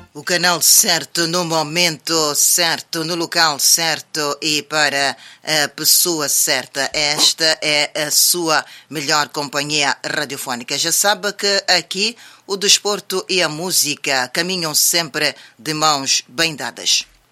O canal certo, no momento certo, no local certo e para a pessoa certa. Esta é a sua melhor companhia radiofónica. Já sabe que aqui o desporto e a música caminham sempre de mãos bem dadas.